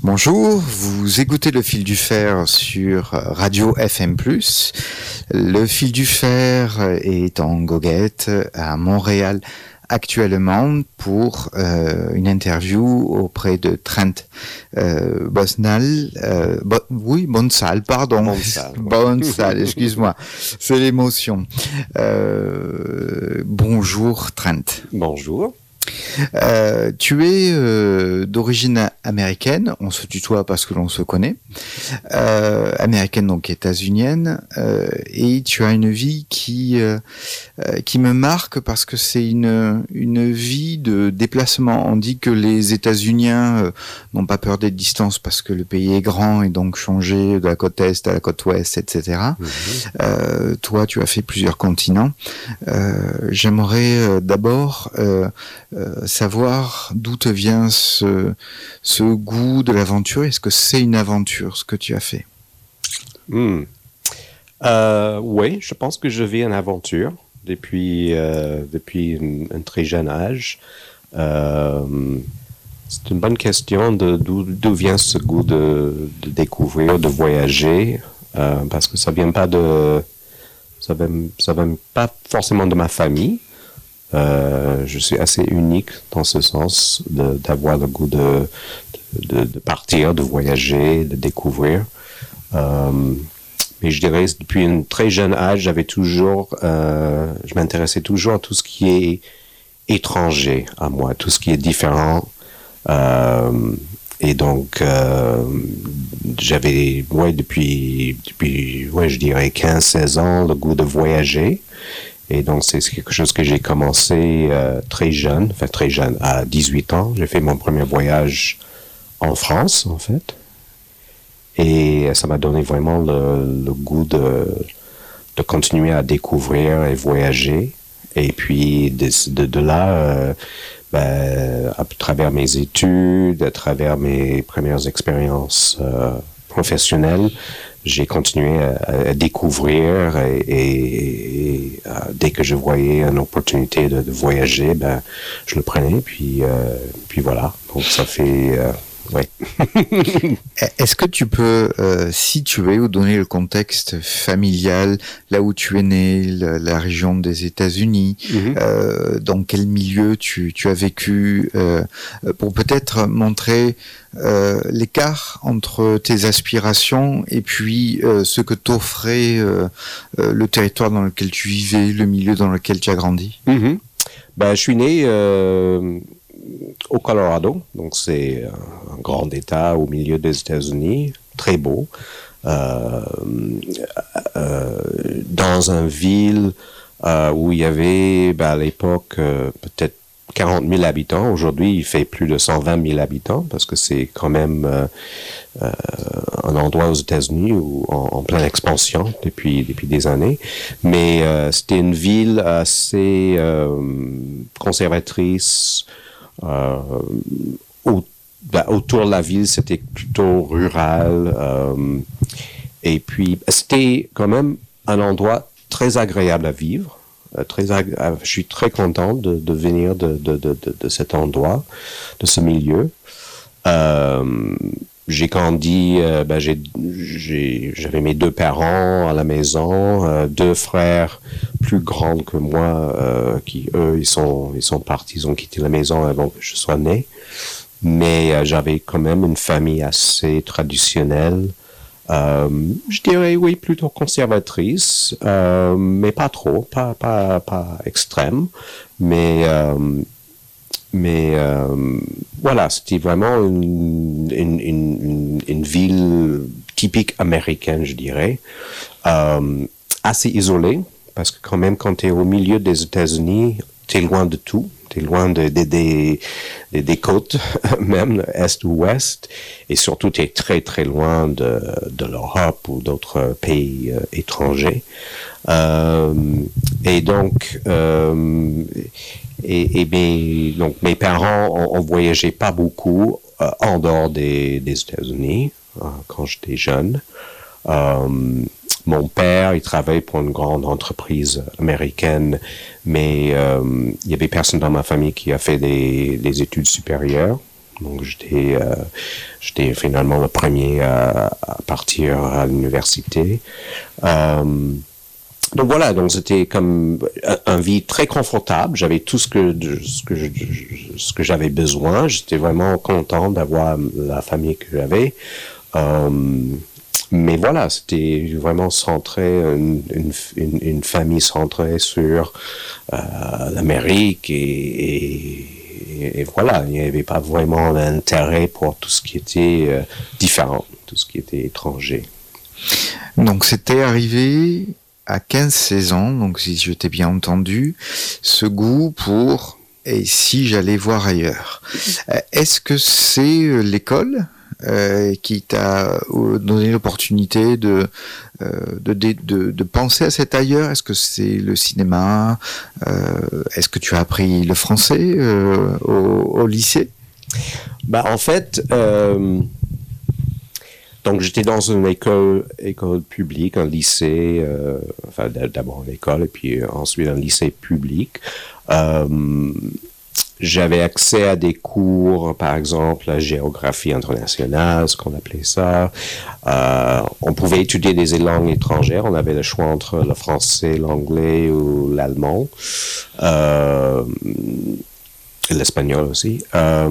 Bonjour, vous écoutez Le Fil du Fer sur Radio FM+. Le Fil du Fer est en goguette à Montréal actuellement pour une interview auprès de Trent Bonsal. Bonsal, pardon. Bonsal, excuse-moi. C'est l'émotion. Bonjour Trent. Bonjour. Tu es d'origine américaine, on se tutoie parce que l'on se connaît, américaine donc états-unienne, et tu as une vie qui me marque parce que c'est une vie de déplacement. On dit que les États-Uniens n'ont pas peur des distances parce que le pays est grand et donc changer de la côte est à la côte ouest, etc. Toi, tu as fait plusieurs continents. J'aimerais d'abord savoir d'où te vient ce goût de l'aventure. Est-ce que c'est une aventure, ce que tu as fait? Oui, je pense que je vis une aventure depuis un très jeune âge. C'est une bonne question d'où vient ce goût de découvrir, de voyager, parce que ça vient pas forcément de ma famille. Je suis assez unique dans ce sens d'avoir le goût de partir, de voyager, de découvrir. Mais je dirais depuis un très jeune âge, je m'intéressais toujours à tout ce qui est étranger à moi, tout ce qui est différent. Et donc, j'avais, depuis, je dirais 15-16 ans, le goût de voyager. Et donc, c'est quelque chose que j'ai commencé très jeune, à 18 ans. J'ai fait mon premier voyage en France, en fait. Et ça m'a donné vraiment le goût de continuer à découvrir et voyager. Et puis, de là, à travers mes études, à travers mes premières expériences professionnelles, j'ai continué à découvrir et dès que je voyais une opportunité de voyager, je le prenais, puis voilà. Donc ça fait... ouais. Est-ce que tu peux situer ou donner le contexte familial, là où tu es né, la région des États-Unis, dans quel milieu tu as vécu, pour peut-être montrer l'écart entre tes aspirations et puis ce que t'offrait le territoire dans lequel tu vivais, le milieu dans lequel tu as grandi? Je suis né au Colorado, donc c'est un grand État au milieu des États-Unis, très beau, dans une ville où il y avait à l'époque peut-être 40 000 habitants. Aujourd'hui, il fait plus de 120 000 habitants parce que c'est quand même un endroit aux États-Unis en pleine expansion depuis des années. Mais c'était une ville assez conservatrice. Autour de la ville, c'était plutôt rural. Et puis, c'était quand même un endroit très agréable à vivre. Je suis très content de venir de cet endroit, de ce milieu. J'ai grandi, j'avais mes deux parents à la maison, deux frères plus grands que moi, qui eux, ils sont partis, ils ont quitté la maison avant que je sois né. Mais j'avais quand même une famille assez traditionnelle. Je dirais oui, plutôt conservatrice, mais pas trop, pas extrême, mais voilà, c'était vraiment une ville typique américaine, je dirais, assez isolée, parce que quand même, quand tu es au milieu des États-Unis, tu es loin de tout. T'es loin des côtes, même est ou ouest, et surtout t'es très très loin de l'Europe ou d'autres pays étrangers. Et donc, donc mes parents ont voyagé pas beaucoup en dehors des États-Unis quand j'étais jeune. Mon père, il travaille pour une grande entreprise américaine, mais il y avait personne dans ma famille qui a fait des études supérieures. Donc, j'étais finalement le premier à partir à l'université. Donc voilà, donc c'était comme un vie très confortable. J'avais tout ce que j'avais besoin. J'étais vraiment content d'avoir la famille que j'avais. Mais voilà, c'était vraiment centré, une famille centrée sur l'Amérique et voilà, il n'y avait pas vraiment d'intérêt pour tout ce qui était différent, tout ce qui était étranger. Donc c'était arrivé à 15-16 ans, donc si je t'ai bien entendu, ce goût pour « et si j'allais voir ailleurs ». Est-ce que c'est l'école qui t'a donné l'opportunité de penser à cet ailleurs? Est-ce que c'est le cinéma? Est-ce que tu as appris le français au lycée? Bah, en fait, donc j'étais dans une école publique, un lycée, enfin d'abord une école et puis ensuite un lycée public. J'avais accès à des cours, par exemple, la géographie internationale, ce qu'on appelait ça. On pouvait étudier des langues étrangères. On avait le choix entre le français, l'anglais ou l'allemand. L'espagnol aussi.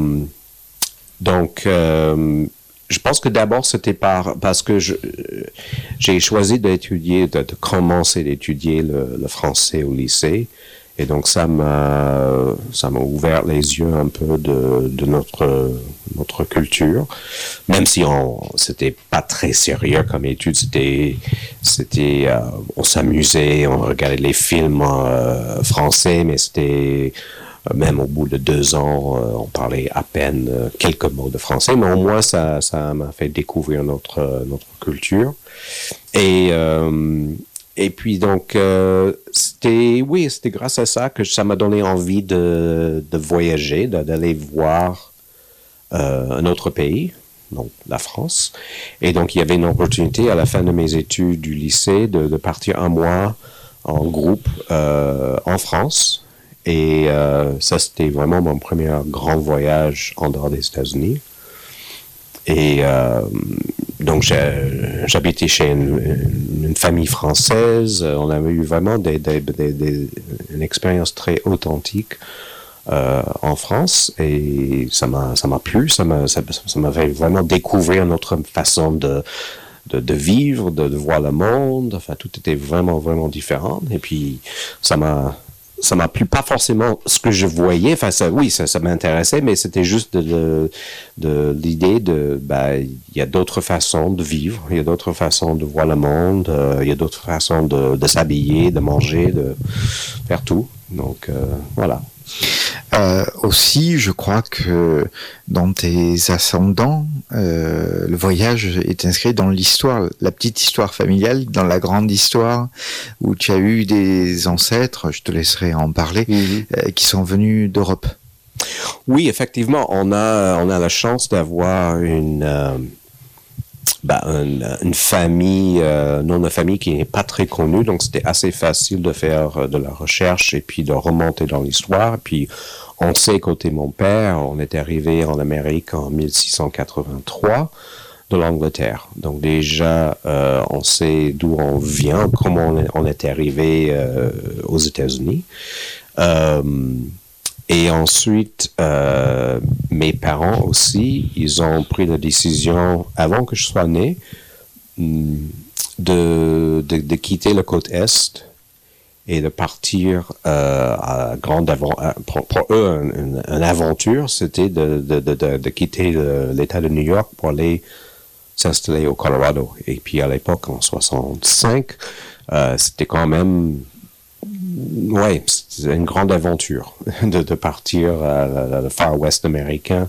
Donc, je pense que d'abord, c'était parce que j'ai choisi d'étudier, de commencer d'étudier le français au lycée. Et donc, ça m'a ouvert les yeux un peu de notre culture. Même si c'était pas très sérieux comme étude, on s'amusait, on regardait les films français, mais c'était, même au bout de 2 ans, on parlait à peine quelques mots de français, mais au moins ça m'a fait découvrir notre culture. Et puis donc c'était grâce à ça que ça m'a donné envie de voyager, d'aller voir un autre pays, donc la France. Et donc il y avait une opportunité à la fin de mes études du lycée de partir un mois en groupe en France. Et ça, c'était vraiment mon premier grand voyage en dehors des États-Unis. Et donc, j'habitais chez une famille française. On avait eu vraiment une expérience très authentique en France. Et ça m'a plu. Ça m'a fait vraiment découvrir notre façon de vivre, de voir le monde. Enfin, tout était vraiment, vraiment différent. Et puis, ça m'a plu pas forcément ce que je voyais. Enfin, ça m'intéressait, mais c'était juste de l'idée il y a d'autres façons de vivre, il y a d'autres façons de voir le monde, il y a d'autres façons de s'habiller, de manger, de faire tout. Donc, voilà. Aussi, je crois que dans tes ascendants, le voyage est inscrit dans l'histoire, la petite histoire familiale, dans la grande histoire, où tu as eu des ancêtres, je te laisserai en parler, qui sont venus d'Europe. Oui, effectivement, on a la chance d'avoir une famille, nom de famille qui n'est pas très connue, donc c'était assez facile de faire de la recherche et puis de remonter dans l'histoire. Puis on sait, côté mon père, on est arrivé en Amérique en 1683 de l'Angleterre. Donc déjà, on sait d'où on vient, comment on est arrivé aux États-Unis. Et ensuite, mes parents aussi, ils ont pris la décision, avant que je sois né, de quitter la côte Est et de partir à pour eux, une aventure, c'était de quitter l'État de New York pour aller s'installer au Colorado. Et puis à l'époque, en 65, c'était quand même... Ouais, c'est une grande aventure de partir à le Far West américain.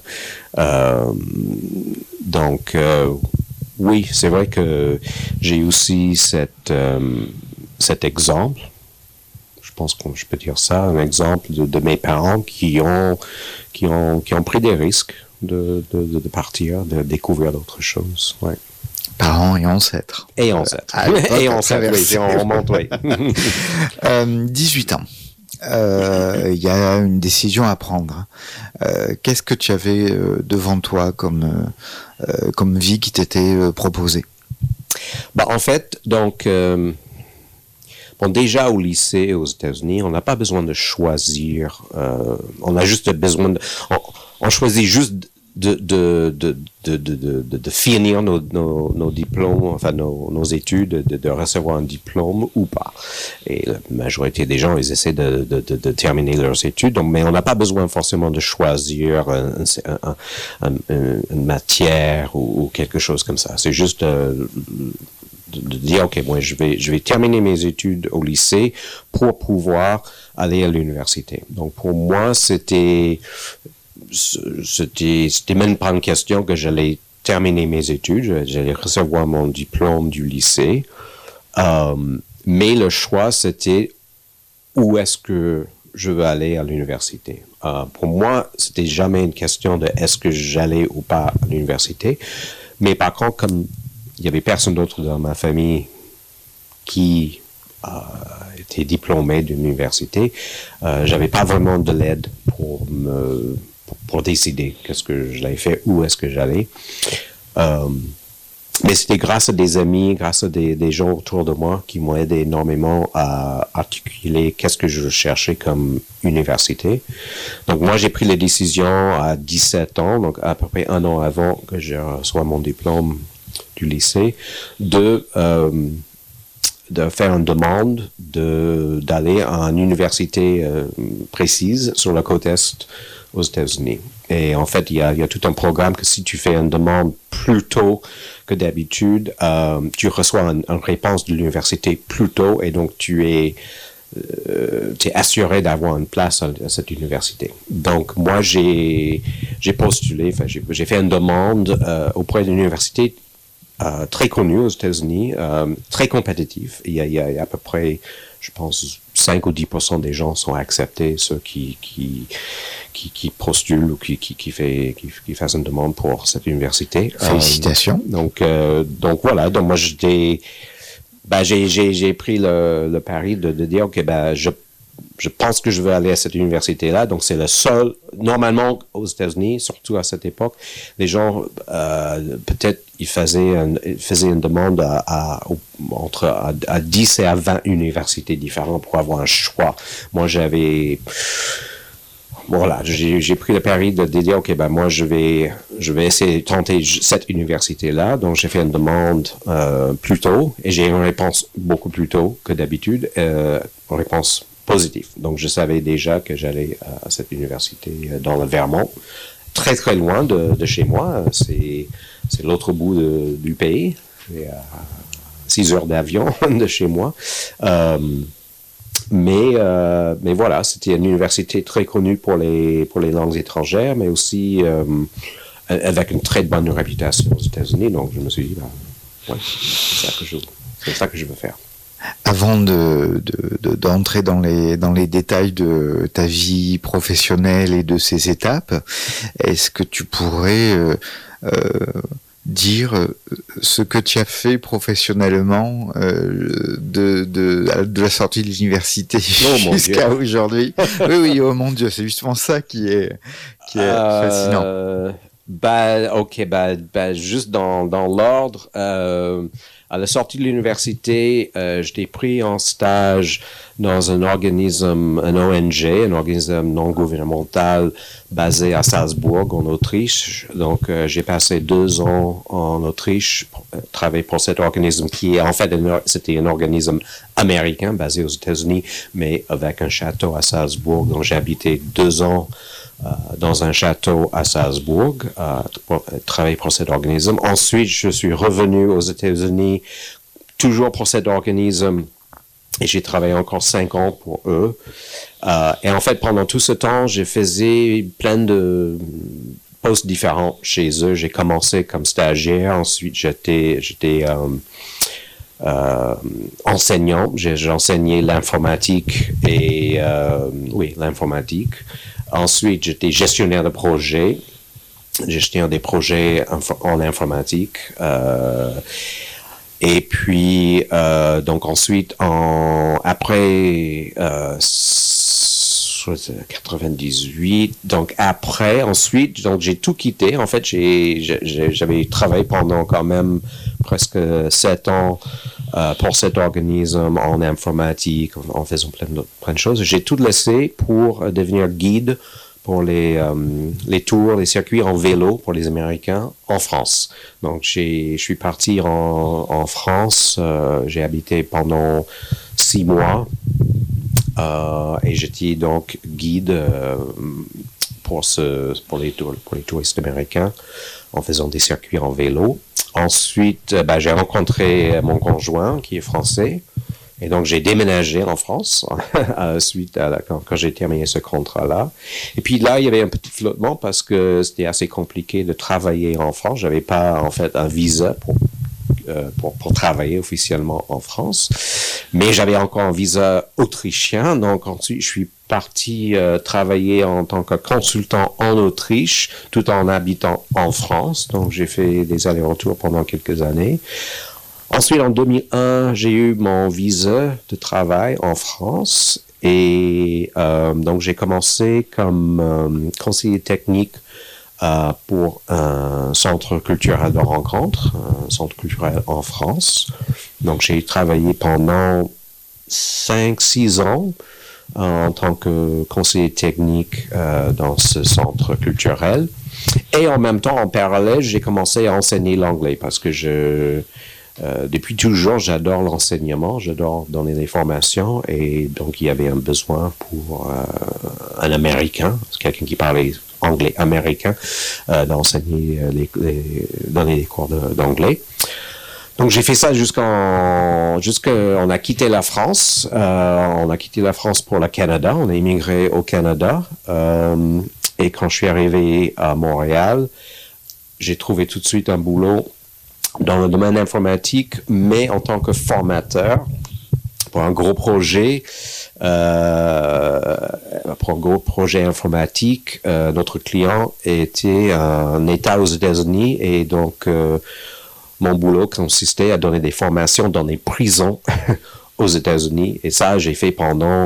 Donc, oui, c'est vrai que j'ai aussi cet exemple. Je pense que je peux dire ça, un exemple de mes parents qui ont pris des risques de partir, de découvrir d'autres choses. Ouais. Parents et ancêtres. Et ancêtres. Et ancêtres, oui, on monte, oui. 18 ans. il y a une décision à prendre. Qu'est-ce que tu avais devant toi comme vie qui t'était proposée? En fait, donc, déjà au lycée aux États-Unis, on n'a pas besoin de choisir. On a juste besoin on choisit juste de finir nos diplômes, enfin nos études, de recevoir un diplôme ou pas. Et la majorité des gens, ils essaient de terminer leurs études, donc, mais on n'a pas besoin forcément de choisir une matière ou quelque chose comme ça. C'est juste de dire, OK, moi, je vais terminer mes études au lycée pour pouvoir aller à l'université. Donc, pour moi, c'était même pas une question que j'allais terminer mes études, j'allais recevoir mon diplôme du lycée. Mais le choix, c'était où est-ce que je veux aller à l'université. Pour moi, c'était jamais une question de est-ce que j'allais ou pas à l'université. Mais par contre, comme il y avait personne d'autre dans ma famille qui était diplômé d'une université, j'avais pas vraiment de l'aide pour décider qu'est-ce que j'allais faire, où est-ce que j'allais. Mais c'était grâce à des amis, grâce à des gens autour de moi qui m'ont aidé énormément à articuler qu'est-ce que je cherchais comme université. Donc moi, j'ai pris la décision à 17 ans, donc à peu près un an avant que je reçoive mon diplôme du lycée, de faire une demande d'aller à une université précise sur la côte Est aux États-Unis. Et en fait, il y a tout un programme que si tu fais une demande plus tôt que d'habitude, tu reçois une réponse de l'université plus tôt et donc tu es assuré d'avoir une place à cette université. Donc, moi, j'ai postulé, j'ai fait une demande auprès d'une université très connue aux États-Unis, très compétitive. Il y a à peu près, je pense, 5 ou 10% des gens sont acceptés, ceux qui postulent ou qui fassent une demande pour cette université. Félicitations. Donc voilà. Donc moi j'ai pris le pari de dire ok je pense que je veux aller à cette université-là. Donc, c'est le seul. Normalement, aux États-Unis, surtout à cette époque, les gens, peut-être, ils faisaient une demande à 10 et à 20 universités différentes pour avoir un choix. Moi, j'ai pris le pari de dire, OK, moi, je vais essayer de tenter cette université-là. Donc, j'ai fait une demande plus tôt et j'ai une réponse beaucoup plus tôt que d'habitude. Une réponse positive. Donc, je savais déjà que j'allais à cette université dans le Vermont, très, très loin de chez moi. C'est l'autre bout du pays. C'est à 6 heures d'avion de chez moi. Mais voilà, c'était une université très connue pour les langues étrangères, mais aussi avec une très bonne réputation aux États-Unis. Donc, je me suis dit, ouais, c'est ça que je veux faire. Avant d'entrer dans les détails de ta vie professionnelle et de ces étapes, est-ce que tu pourrais dire ce que tu as fait professionnellement de la sortie de l'université jusqu'à aujourd'hui? Oui, oh mon Dieu, c'est justement ça qui est fascinant. Juste dans l'ordre, à la sortie de l'université, j'étais pris en stage dans un organisme, un ONG, un organisme non gouvernemental basé à Salzbourg, en Autriche. Donc, j'ai passé 2 ans en Autriche pour travailler pour cet organisme qui est, en fait, c'était un organisme américain basé aux États-Unis, mais avec un château à Salzbourg. Donc, j'ai habité 2 ans dans un château à Salzbourg, pour travailler pour cet organisme. Ensuite, je suis revenu aux États-Unis, toujours pour cet organisme, et j'ai travaillé encore 5 ans pour eux. Et en fait, pendant tout ce temps, j'ai fait plein de postes différents chez eux. J'ai commencé comme stagiaire, ensuite j'étais enseignant. J'enseignais l'informatique et l'informatique. Ensuite, j'étais gestionnaire de projet, gestionnaire des projets en informatique. Et puis, donc ensuite, après chose 98. Donc après, ensuite, donc j'ai tout quitté. En fait, j'avais travaillé pendant quand même presque 7 ans pour cet organisme en informatique, en faisant plein de choses. J'ai tout laissé pour devenir guide pour les tours, les circuits en vélo pour les Américains en France. Donc, je suis parti en France. J'ai habité pendant 6 mois et j'étais donc guide pour les touristes américains en faisant des circuits en vélo. Ensuite, j'ai rencontré mon conjoint qui est français. Et donc, j'ai déménagé en France suite à quand j'ai terminé ce contrat-là. Et puis là, il y avait un petit flottement parce que c'était assez compliqué de travailler en France. J'avais pas, en fait, un visa pour travailler officiellement en France. Mais j'avais encore un visa autrichien. Donc, ensuite, je suis parti travailler en tant que consultant en Autriche, tout en habitant en France. Donc, j'ai fait des allers-retours pendant quelques années. Ensuite, en 2001, j'ai eu mon visa de travail en France et donc j'ai commencé comme conseiller technique pour un centre culturel de rencontre, un centre culturel en France. Donc j'ai travaillé pendant 5-6 ans en tant que conseiller technique dans ce centre culturel. Et en même temps, en parallèle, j'ai commencé à enseigner l'anglais parce que depuis toujours, j'adore l'enseignement, j'adore donner des formations et donc il y avait un besoin pour un Américain, quelqu'un qui parlait anglais américain, d'enseigner, donner des cours d'anglais. Donc j'ai fait ça jusqu'on a quitté la France. On a quitté la France pour le Canada, on a immigré au Canada et quand je suis arrivé à Montréal, j'ai trouvé tout de suite un boulot dans le domaine informatique, mais en tant que formateur pour un gros projet, informatique. Notre client était un État aux États-Unis et donc mon boulot consistait à donner des formations dans des prisons aux États-Unis. Et ça, j'ai fait pendant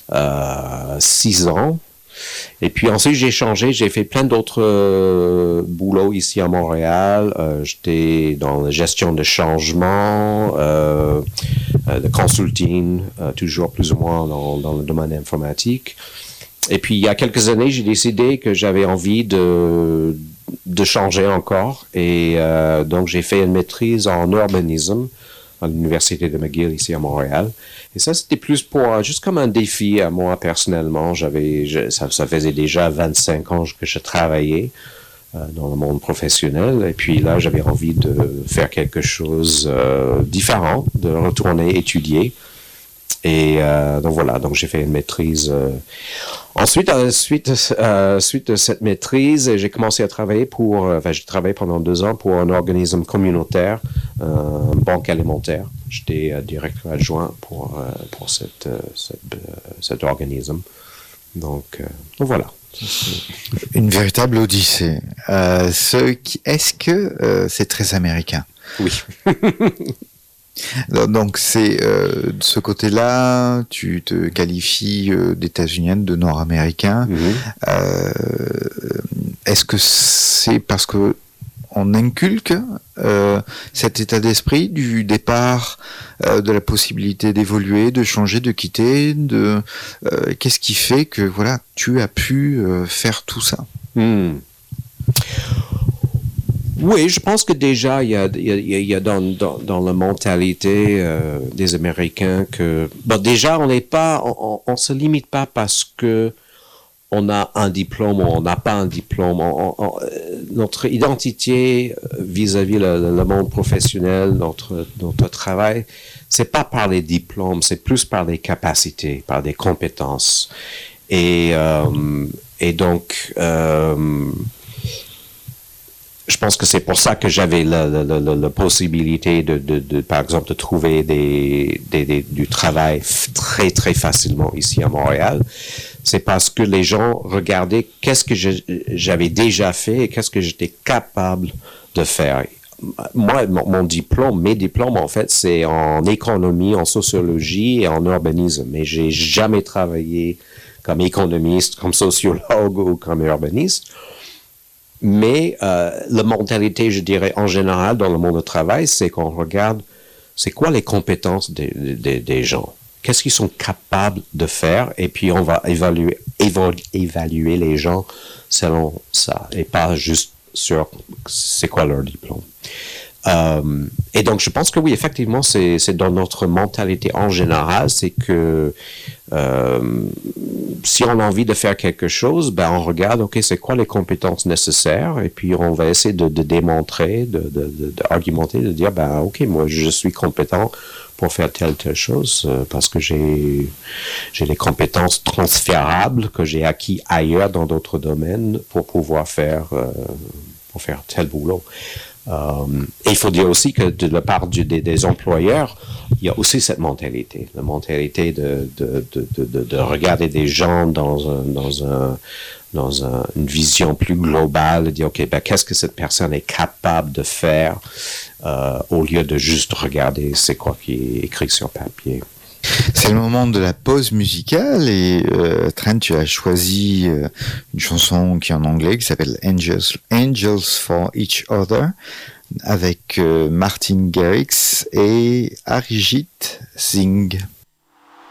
6 ans. Et puis ensuite, j'ai changé, j'ai fait plein d'autres boulots ici à Montréal. J'étais dans la gestion de changement, de consulting, toujours plus ou moins dans le domaine informatique. Et puis, il y a quelques années, j'ai décidé que j'avais envie de changer encore. Et donc, j'ai fait une maîtrise en urbanisme à l'Université de McGill ici à Montréal. Et ça, c'était plus pour, juste comme un défi à moi personnellement. Ça faisait déjà 25 ans que je travaillais dans le monde professionnel. Et puis là, j'avais envie de faire quelque chose différent, de retourner étudier. Et donc voilà, donc j'ai fait une maîtrise. Ensuite, suite de cette maîtrise, j'ai commencé à travailler j'ai travaillé pendant 2 ans pour un organisme communautaire, une banque alimentaire. J'étais directeur adjoint pour cet organisme. Donc voilà. Une véritable odyssée. Est-ce que c'est très américain? Oui. Donc c'est de ce côté-là, tu te qualifies d'états-unienne, de nord-américain. Est-ce que c'est parce que on inculque cet état d'esprit du départ, de la possibilité d'évoluer, de changer, de quitter, qu'est-ce qui fait que voilà, tu as pu faire tout ça? Oui, je pense que déjà, il y a dans la mentalité des Américains que... Bon, déjà, on se limite pas parce que on a un diplôme ou on n'a pas un diplôme. Notre identité vis-à-vis le monde professionnel, notre travail, c'est pas par les diplômes, c'est plus par des capacités, par des compétences. Et donc... je pense que c'est pour ça que j'avais la possibilité de par exemple, de trouver du travail très, très facilement ici à Montréal. C'est parce que les gens regardaient qu'est-ce que j'avais déjà fait et qu'est-ce que j'étais capable de faire. Moi, mes diplômes, en fait, c'est en économie, en sociologie et en urbanisme. Mais j'ai jamais travaillé comme économiste, comme sociologue ou comme urbaniste. Mais la mentalité, je dirais, en général, dans le monde du travail, c'est qu'on regarde, c'est quoi les compétences des gens? Qu'est-ce qu'ils sont capables de faire? Et puis, on va évaluer les gens selon ça, et pas juste sur c'est quoi leur diplôme. Et donc, je pense que oui, effectivement, c'est dans notre mentalité en général, c'est que si on a envie de faire quelque chose, ben on regarde, OK, c'est quoi les compétences nécessaires, et puis on va essayer de démontrer, d'argumenter, de dire, ben OK, moi, je suis compétent pour faire telle chose, parce que j'ai les compétences transférables que j'ai acquis ailleurs dans d'autres domaines pour pouvoir faire tel boulot. Et il faut dire aussi que de la part des employeurs, il y a aussi cette mentalité, la mentalité de regarder des gens dans une vision plus globale, de dire, OK, ben, qu'est-ce que cette personne est capable de faire, au lieu de juste regarder c'est quoi qui est écrit sur papier. C'est le moment de la pause musicale et Trent, tu as choisi une chanson qui est en anglais qui s'appelle Angels for Each Other avec Martin Garrix et Arijit Singh.